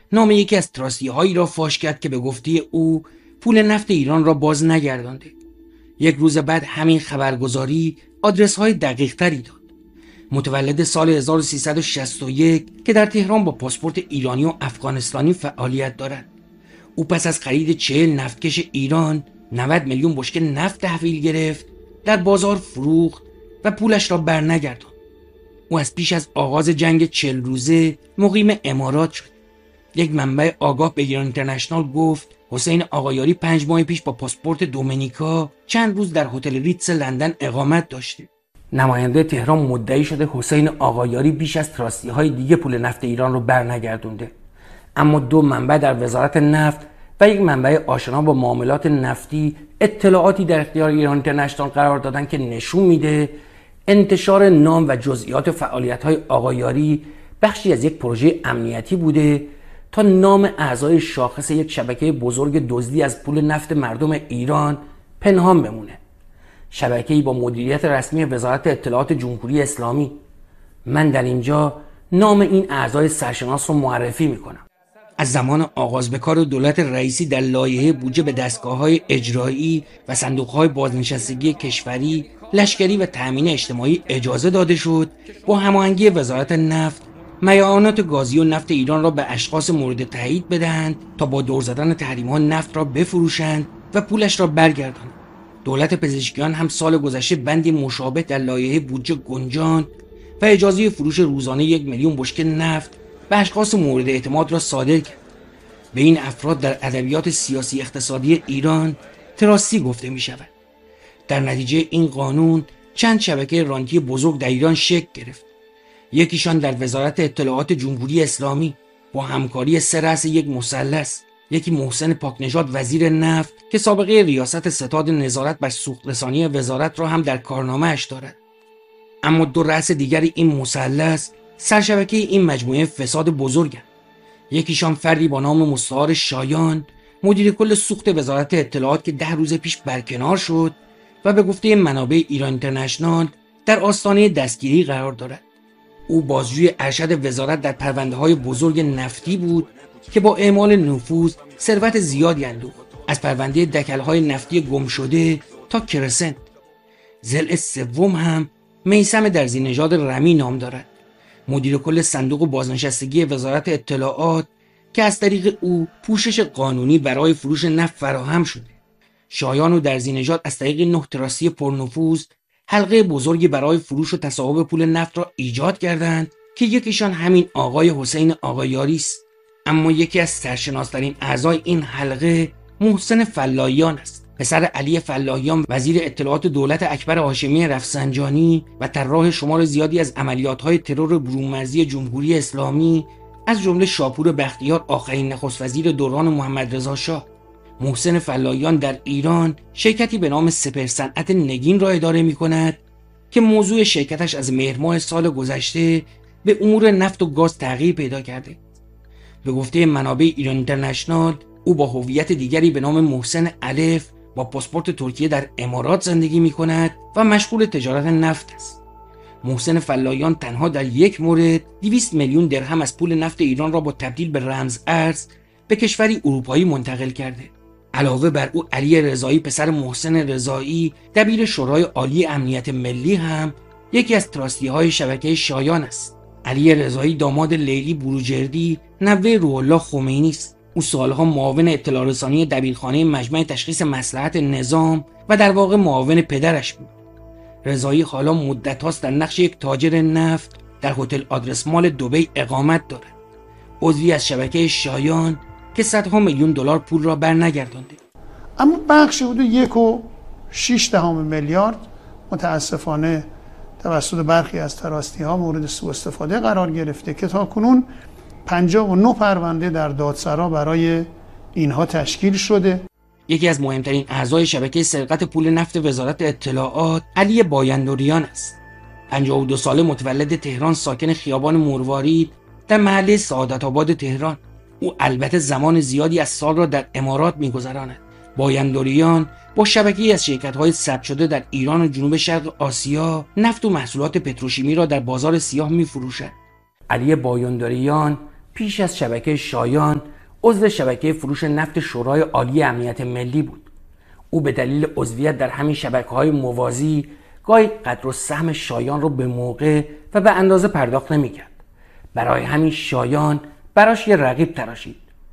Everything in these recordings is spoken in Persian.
نام یکی از تراستی‌هایی را فاش کرد که به گفته او پول نفت ایران را باز نگردانده. یک روز بعد همین خبرگزاری آدرس‌های دقیق‌تری داد. متولد سال 1361 که در تهران با پاسپورت ایرانی و افغانستانی فعالیت دارد. او پس از خرید 40 نفتکش ایران 90 میلیون بشکه نفت تحویل گرفت، در بازار فروخت و پولش را برنگرداند. او از پیش از آغاز جنگ 40 روزه مقیم امارات شد. یک منبع آگاه به ایران اینترنشنال گفت حسین آقایاری 5 ماه پیش با پاسپورت دومینیکا چند روز در هتل ریتز لندن اقامت داشته. نماینده تهران مدعی شده حسین آقایاری بیش از تراستی‌های دیگه پول نفت ایران رو برنگردونده. اما 2 منبع در وزارت نفت و یک منبع آشنا با معاملات نفتی اطلاعاتی در اختیار ایران اینترنشنال قرار دادن که نشون میده انتشار نام و جزئیات فعالیت‌های آقایاری بخشی از یک پروژه امنیتی بوده تا نام اعضای شاخص یک شبکه بزرگ دزدی از پول نفت مردم ایران پنهان بمونه. شبکه‌ای با مدیریت رسمی وزارت اطلاعات جمهوری اسلامی. من در اینجا نام این اعضای سرشناس رو معرفی میکنم. از زمان آغاز به کار دولت رئیسی در لایحه بودجه به دستگاه‌های اجرایی و صندوق‌های بازنشستگی کشوری، لشکری و تأمین اجتماعی اجازه داده شد با هماهنگی وزارت نفت میعانات گازی و نفت ایران را به اشخاص مورد تایید بدهند تا با دور زدن تحریم‌ها نفت را بفروشند و پولش را برگردانند. دولت پزشکیان هم سال گذشته بندی مشابه در لایحه بودجه گنجاند و اجازه فروش روزانه 1 میلیون بشکه نفت به اشخاص مورد اعتماد را صادر کرد. به این افراد در ادبیات سیاسی اقتصادی ایران تراستی گفته می شود. در نتیجه این قانون چند شبکه رانتی بزرگ در ایران شکل گرفت. یکیشان در وزارت اطلاعات جمهوری اسلامی با همکاری 3 رأس یک مثلث، یکی محسن پاکنژاد وزیر نفت که سابقه ریاست ستاد نظارت بر سوخت‌رسانی وزارت را هم در کارنامه‌اش دارد. اما 2 رأس دیگر این مثلث سرشبکه این مجموعه فساد بزرگند. یکیشان فردی با نام مستعار شایان، مدیر کل سوخت وزارت اطلاعات که 10 روز پیش برکنار شد و به گفته منابع ایران اینترنشنال در آستانه دستگیری قرار دارد. او بازجوی ارشد وزارت در پرونده‌های بزرگ نفتی بود که با اعمال نفوذ ثروت زیادی اندوخت، از پرونده دکل‌های نفتی گم شده تا کرسنت. ضلع سوم هم میثم درزی‌نژاد رمی نام دارد، مدیر کل صندوق بازنشستگی وزارت اطلاعات که از طریق او پوشش قانونی برای فروش نفت فراهم شده. شایان و درزی‌نژاد از طریق 9 تراستی پرنفوذ حلقه بزرگی برای فروش و تصاحب پول نفت را ایجاد کردند که یکیشان همین آقای حسین آقایاری است. اما یکی از سرشناس‌ترین اعضای این حلقه محسن فلاحیان است، پسر علی فلاحیان وزیر اطلاعات دولت اکبر هاشمی رفسنجانی و طراح شمار زیادی از عملیات‌های ترور برون‌مرزی جمهوری اسلامی، از جمله شاپور بختیار آخرین نخست وزیر دوران محمد رضا شاه. محسن فلاحیان در ایران شرکتی به نام سپرصنعت نگین را اداره می‌کند که موضوع شرکتش از مهر ماه سال گذشته به امور نفت و گاز تغییر پیدا کرده. به گفته منابع ایران اینترنشنال، او با هویت دیگری به نام محسن الف با پاسپورت ترکیه در امارات زندگی می‌کند و مشغول تجارت نفت است. محسن فلاحیان تنها در یک مورد 200 میلیون درهم از پول نفت ایران را با تبدیل به رمز ارز به کشوری اروپایی منتقل کرده. علاوه بر او علی رضایی پسر محسن رضایی دبیر شورای عالی امنیت ملی هم یکی از تراستی‌های شبکه شایان است. علی رضایی داماد لیلی بروجردی نوه روح الله خمینی است. او سالها معاون اطلاع رسانی دبیرخانه مجمع تشخیص مصلحت نظام و در واقع معاون پدرش بود. رضایی حالا مدت‌هاست در نقش یک تاجر نفت در هتل آدرس مال دبی اقامت دارد. عضوی از شبکه شایان که صدها میلیون دلار پول را برنگردانده. اما بخشی حدود 1.6 میلیارد متاسفانه توسط برخی از تراستی‌ها مورد سوء استفاده قرار گرفته که تاکنون 59 پرونده در دادسرا برای اینها تشکیل شده. یکی از مهمترین اعضای شبکه سرقت پول نفت وزارت اطلاعات علی بایندوریان است. 52 ساله، متولد تهران، ساکن خیابان مروارید در محله سعادت آباد تهران. او البته زمان زیادی از سال را در امارات می‌گذراند. بایندوریان با شبکه‌ای از شرکت‌های ثبت شده در ایران و جنوب شرق آسیا نفت و محصولات پتروشیمی را در بازار سیاه می‌فروشد. علی بایندوریان پیش از شبکه شایان عضو شبکه فروش نفت شورای عالی امنیت ملی بود. او به دلیل عضویت در همین شبکه‌های موازی گاهی قدر و سهم شایان رو به موقع و به اندازه پرداخت نمی‌کرد. برای همین شایان براش یه رقیب تراشید.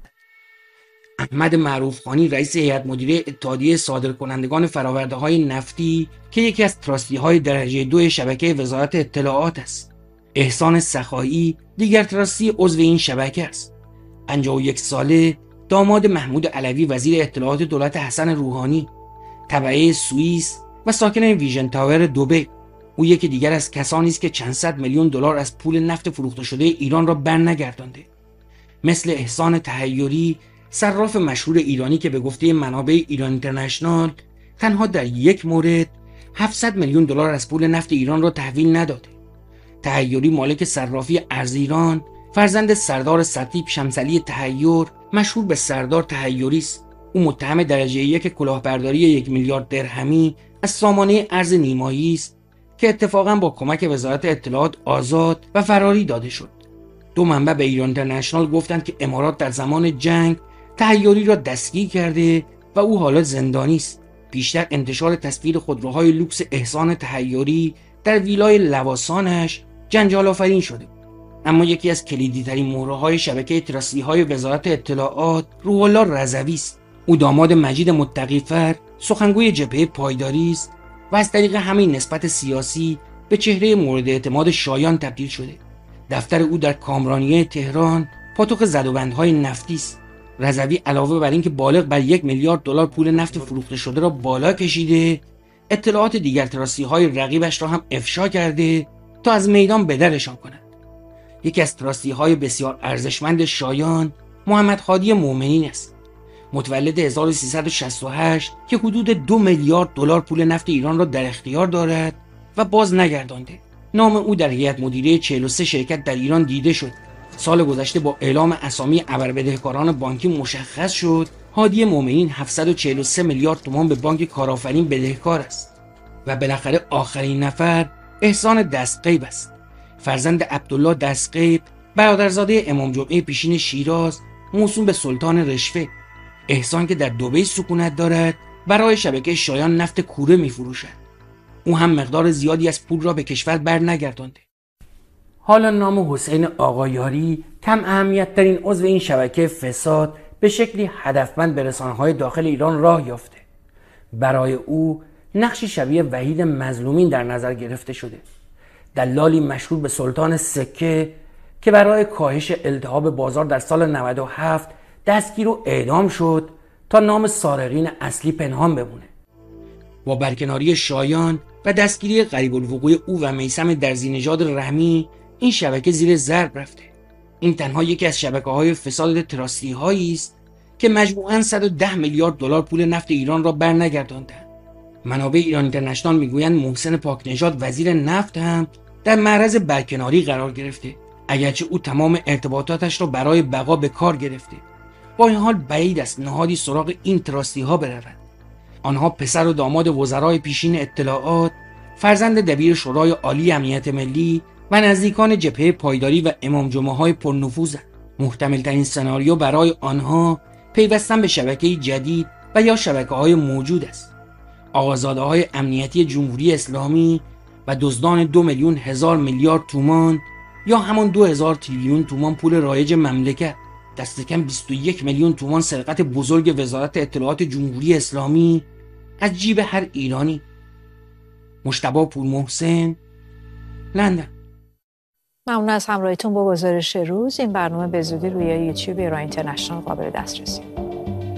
احمد معروفخانی رئیس هیئت مدیره اتحادیه صادرکنندگان فرآورده‌های نفتی که یکی از تراستی‌های درجه 2 شبکه وزارت اطلاعات است. احسان سخایی دیگر تراستی عضو این شبکه است. 51 ساله، داماد محمود علوی وزیر اطلاعات دولت حسن روحانی، تبعه سوئیس و ساکن ویژن تاور دبی. او یکی دیگر از کسانی است که چند صد میلیون دلار از پول نفت فروخته شده ایران را برنگردانده. مثل احسان تحیری، صراف مشهور ایرانی که به گفته منابع ایران اینترنشنال تنها در یک مورد 700 میلیون دلار از پول نفت ایران را تحویل نداده. تحیری مالک صرافی ارز ایران، فرزند سردار سطیب شمسعلی تحیر مشهور به سردار تحیری است. او متهم درجه 1 کلاهبرداری 1 میلیارد درهمی از سامانه ارز نیمایی است که اتفاقا با کمک وزارت اطلاعات آزاد و فراری داده شد. دو منبع به ایران اینترنشنال گفتند که امارات در زمان جنگ تحیری را دستگیر کرده و او حالا زندانی است. بیشتر انتشار تصویر خودروهای لوکس احسان تحیری در ویلای لواسانش جنجال آفرین شده. اما یکی از کلیدی ترین مهره‌های شبکه تراسی های وزارت اطلاعات روح الله رضوی است. او داماد مجید متقی‌فر، سخنگوی جبهه پایداری است و از طریق همین نسبت سیاسی به چهره مورد اعتماد شایان تبدیل شده. دفتر او در کامرانیه تهران پاتوق زدوبندهای نفتی است. رضوی علاوه بر اینکه بالغ بر 1 میلیارد دلار پول نفت فروخته شده را بالا کشیده، اطلاعات دیگر تراسی های رقیبش را هم افشا کرده تا از میدان به درشان کند. یکی از تراسی های بسیار ارزشمند شایان محمد هادی مومنین است. متولد 1368 که حدود 2 میلیارد دلار پول نفت ایران را در اختیار دارد و باز نگردانده. نام او در هیئت مدیره 43 شرکت در ایران دیده شد. سال گذشته با اعلام اسامی ابربدهکاران بانکی مشخص شد هادی مومنین 743 میلیارد تومان به بانک کارآفرین بدهکار است. و بالاخره آخرین نفر احسان دستغیب است. فرزند عبدالله دستغیب، برادرزاده امام جمعه پیشین شیراز، موسوم به سلطان رشوه. احسان که در دبی سکونت دارد، برای شبکه شایان نفت کوره می‌فروشد. او هم مقدار زیادی از پول را به کشور برنگردانده. حالا نام حسین آقایاری کم اهمیت ترین عضو این شبکه فساد به شکلی هدفمند به رسانه‌های داخل ایران راه یافته. برای او نقشی شبیه وحید مظلومین در نظر گرفته شده. دلالی مشهور به سلطان سکه که برای کاهش التهاب بازار در سال 97 دستگیر و اعدام شد تا نام سارقین اصلی پنهان بمونه. با برکناری شایان و دستگیری غریب الوقوع او و میثم درزینژاد رحمی، این شبکه زیر ضرب رفته. این تنها یکی از شبکه‌های فساد تراستی هایی است که مجموعاً 110 میلیارد دلار پول نفت ایران را برنگرداندند. منابع ایران اینترنشنال میگویند محسن پاکنژاد وزیر نفت هم در معرض برکناری قرار گرفته، اگرچه او تمام ارتباطاتش را برای بقا به کار گرفته. با این حال بعید است نهادی سراغ این تراستی ها برود. آنها پسر و داماد وزرای پیشین اطلاعات، فرزند دبیر شورای عالی امنیت ملی و نزدیکان جبهه پایداری و امام جمعه های پرنفوذند. محتمل ترین سناریو برای آنها پیوستن به شبکه جدید و یا شبکه های موجود است. آقازاده های امنیتی جمهوری اسلامی و دزدان 2 میلیون هزار میلیارد تومان یا همان 2000 تریلیون تومان پول رایج مملکت، دست کم 21 میلیون تومان سرقت بزرگ وزارت اطلاعات جمهوری اسلامی از جیب هر ایرانی. مجتبی پورمحسن، لندن. ممنون از همراهیتون با گزارش روز. این برنامه به زودی روی یوتیوب ایران اینترنشنال قابل دسترسی.